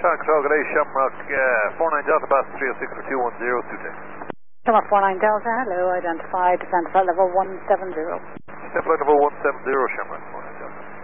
Control, good day, Shamrock 49 Delta, pass 306 for 210, Sutek. Shamrock 49 Delta, hello, identified, descent flight level 170. Descent flight level 170, Shamrock.